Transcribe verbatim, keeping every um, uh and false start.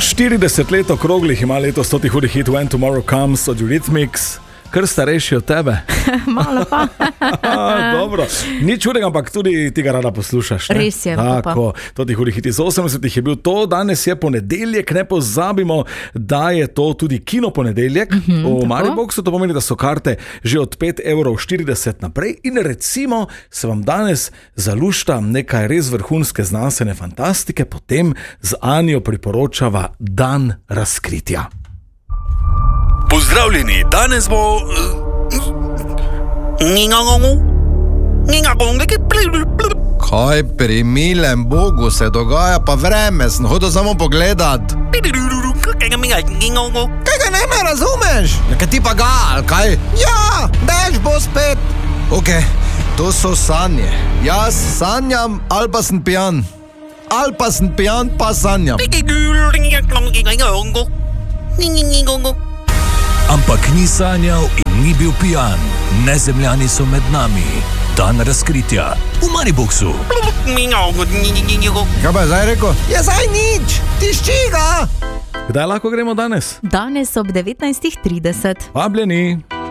štirideset let okroglih ima letos stoti hudi hit When Tomorrow Comes od Eurythmics. Kar starejši od tebe. Malo pa. Dobro, ni čudega, ampak tudi ti ga rada poslušaš. Ne? Res je. Tako, to ti hudi hit iz osemdesetih je bil to, danes je ponedeljek, ne pozabimo, da je to tudi kino ponedeljek. Mm-hmm, v Mariboxu to pomeni, da so karte že od pet evrov štirideset naprej in recimo se vam danes zalušta nekaj res vrhunske znanstvene fantastike, potem z Anjo priporočava Dan razkritja. Pozdravljeni, danes bo... Kaj pri milem Bogu se dogaja, pa vreme, sem hodil samo pogledat. Kaj ga ne me razumeš? Kaj ti pa ga, ali kaj? Ja, dež bo spet. Ok, to so sanje. Jaz sanjam, ali pa sem pijan. Ali pa sem pijan, pa sanjam. Ampak ni sanjal in ni bil pijan. Nezemljani so med nami. Dan razkritja v Mariboxu. Kaj pa je zdaj rekel? Je zdaj nič, tišči ga. Kdaj lahko gremo danes? Danes ob devetnajst trideset. Vabljeni.